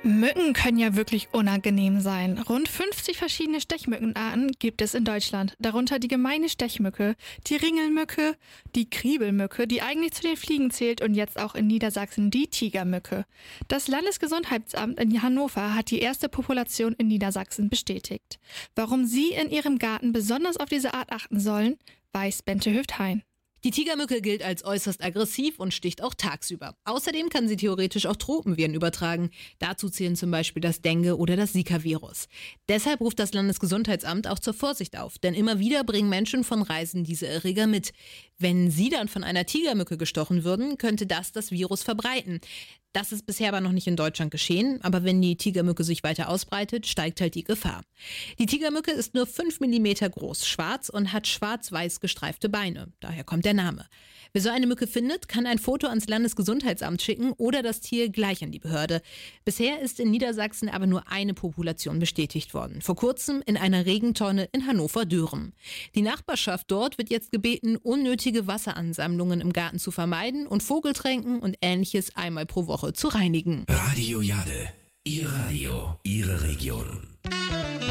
Mücken können ja wirklich unangenehm sein. Rund 50 verschiedene Stechmückenarten gibt es in Deutschland. Darunter die gemeine Stechmücke, die Ringelmücke, die Kriebelmücke, die eigentlich zu den Fliegen zählt, und jetzt auch in Niedersachsen die Tigermücke. Das Landesgesundheitsamt in Hannover hat die erste Population in Niedersachsen bestätigt. Warum Sie in Ihrem Garten besonders auf diese Art achten sollen, weiß Bente Hüft-Hein. Die Tigermücke gilt als äußerst aggressiv und sticht auch tagsüber. Außerdem kann sie theoretisch auch Tropenviren übertragen. Dazu zählen zum Beispiel das Dengue- oder das Zika-Virus. Deshalb ruft das Landesgesundheitsamt auch zur Vorsicht auf, denn immer wieder bringen Menschen von Reisen diese Erreger mit. Wenn sie dann von einer Tigermücke gestochen würden, könnte das Virus verbreiten. Das ist bisher aber noch nicht in Deutschland geschehen, aber wenn die Tigermücke sich weiter ausbreitet, steigt halt die Gefahr. Die Tigermücke ist nur 5 mm groß, schwarz und hat schwarz-weiß gestreifte Beine. Daher kommt der Name. Wer so eine Mücke findet, kann ein Foto ans Landesgesundheitsamt schicken oder das Tier gleich an die Behörde. Bisher ist in Niedersachsen aber nur eine Population bestätigt worden. Vor kurzem in einer Regentonne in Hannover-Dören. Die Nachbarschaft dort wird jetzt gebeten, unnötige Wasseransammlungen im Garten zu vermeiden und Vogeltränken und Ähnliches einmal pro Woche zu reinigen. Radio Jade, Ihr Radio, Ihre Region.